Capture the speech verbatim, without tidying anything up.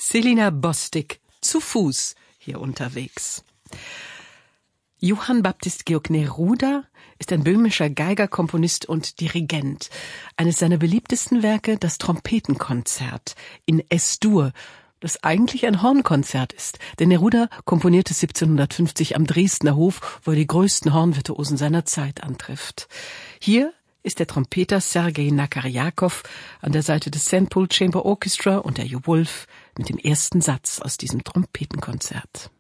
Selina Bostik zu Fuß hier unterwegs. Johann Baptist Georg Neruda ist ein böhmischer Geiger, Komponist und Dirigent. Eines seiner beliebtesten Werke, das Trompetenkonzert in Es-Dur, das eigentlich ein Hornkonzert ist. Denn Neruda komponierte siebzehnhundertfünfzig am Dresdner Hof, wo er die größten Hornvirtuosen seiner Zeit antrifft. Hier ist der Trompeter Sergei Nakarjakow an der Seite des Saint Paul Chamber Orchestra und der Jo Wolf mit dem ersten Satz aus diesem Trompetenkonzert.